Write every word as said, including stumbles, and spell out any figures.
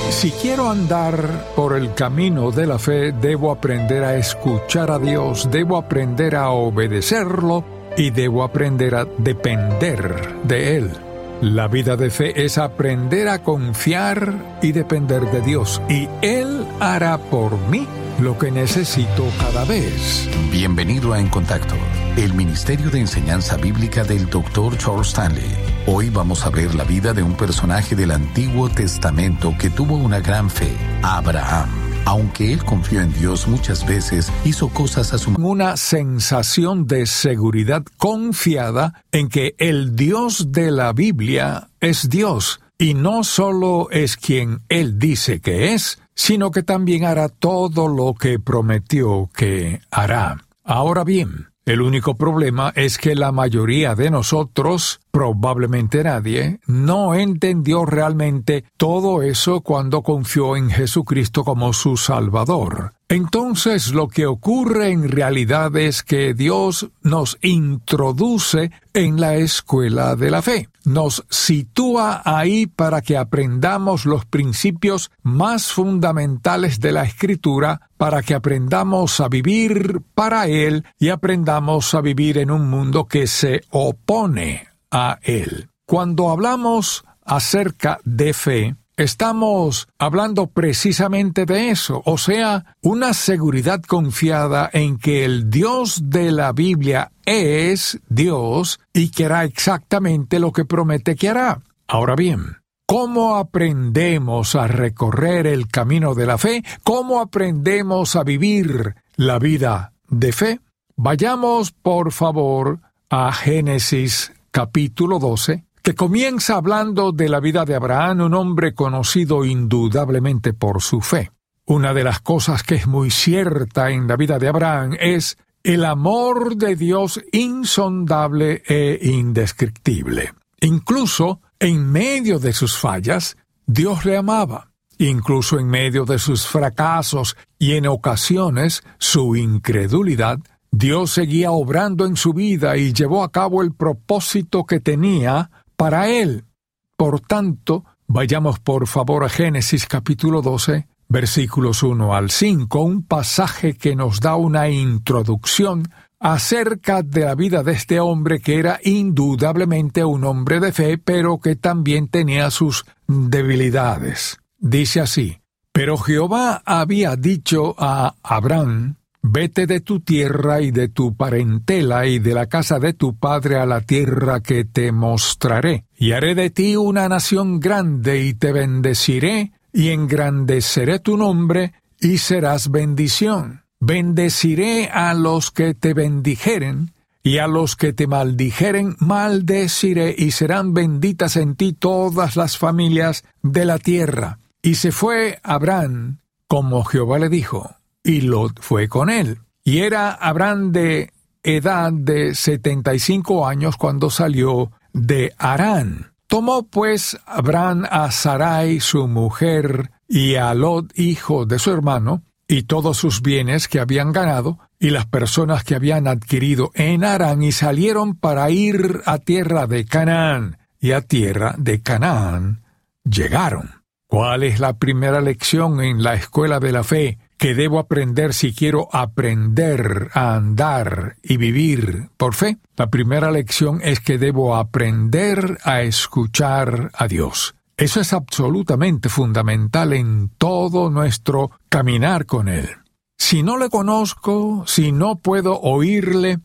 Si quiero andar por el camino de la fe, debo aprender a escuchar a Dios, debo aprender a obedecerlo y debo aprender a depender de Él. La vida de fe es aprender a confiar y depender de Dios, y Él hará por mí lo que necesito cada vez. Bienvenido a En Contacto, el Ministerio de Enseñanza Bíblica del doctor Charles Stanley. Hoy vamos a ver la vida de un personaje del Antiguo Testamento que tuvo una gran fe, Abraham. Aunque él confió en Dios muchas veces, hizo cosas a su manera. Una sensación de seguridad confiada en que el Dios de la Biblia es Dios, y no solo es quien Él dice que es, sino que también hará todo lo que prometió que hará. Ahora bien, el único problema es que la mayoría de nosotros, probablemente nadie, no entendió realmente todo eso cuando confió en Jesucristo como su Salvador. Entonces, lo que ocurre en realidad es que Dios nos introduce en la escuela de la fe. Nos sitúa ahí para que aprendamos los principios más fundamentales de la Escritura, para que aprendamos a vivir para Él y aprendamos a vivir en un mundo que se opone a Él. Cuando hablamos acerca de fe, estamos hablando precisamente de eso, o sea, una seguridad confiada en que el Dios de la Biblia es Dios y que hará exactamente lo que promete que hará. Ahora bien, ¿cómo aprendemos a recorrer el camino de la fe? ¿Cómo aprendemos a vivir la vida de fe? Vayamos, por favor, a Génesis capítulo doce, que comienza hablando de la vida de Abraham, un hombre conocido indudablemente por su fe. Una de las cosas que es muy cierta en la vida de Abraham es el amor de Dios insondable e indescriptible. Incluso en medio de sus fallas, Dios le amaba. Incluso en medio de sus fracasos y en ocasiones su incredulidad, Dios seguía obrando en su vida y llevó a cabo el propósito que tenía para él. Por tanto, vayamos por favor a Génesis capítulo doce, versículos uno al cinco, un pasaje que nos da una introducción acerca de la vida de este hombre que era indudablemente un hombre de fe, pero que también tenía sus debilidades. Dice así: Pero Jehová había dicho a Abraham: Vete de tu tierra y de tu parentela y de la casa de tu padre a la tierra que te mostraré, y haré de ti una nación grande, y te bendeciré, y engrandeceré tu nombre, y serás bendición. Bendeciré a los que te bendijeren, y a los que te maldijeren maldeciré, y serán benditas en ti todas las familias de la tierra. Y se fue Abraham, como Jehová le dijo, y Lot fue con él. Y era Abraham de edad de setenta y cinco años cuando salió de Harán. Tomó pues Abraham a Sarai su mujer y a Lot hijo de su hermano, y todos sus bienes que habían ganado, y las personas que habían adquirido en Harán, y salieron para ir a tierra de Canaán, y a tierra de Canaán llegaron. ¿Cuál es la primera lección en la escuela de la fe que debo aprender si quiero aprender a andar y vivir por fe? La primera lección es que debo aprender a escuchar a Dios. Eso es absolutamente fundamental en todo nuestro caminar con Él. Si no le conozco, si no puedo oírle,